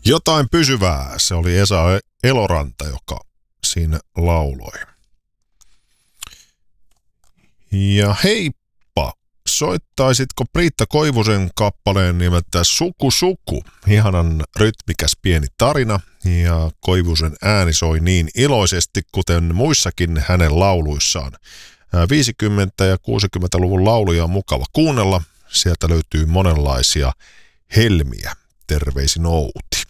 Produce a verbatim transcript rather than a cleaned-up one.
Jotain pysyvää, se oli Esa Eloranta, joka siinä lauloi. Ja heippa, soittaisitko Priitta Koivusen kappaleen nimeltä Suku Suku? Ihanan rytmikäs pieni tarina ja Koivusen ääni soi niin iloisesti, kuten muissakin hänen lauluissaan. viisikymmentä- ja kuusikymmentäluvun lauluja on mukava kuunnella. Sieltä löytyy monenlaisia helmiä. Terveisin Outi.